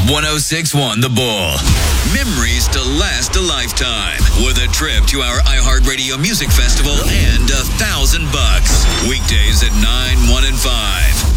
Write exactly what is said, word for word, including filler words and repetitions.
one oh six point one The Bull. Memories to last a lifetime with a trip to our iHeartRadio Music Festival and a thousand bucks. Weekdays at nine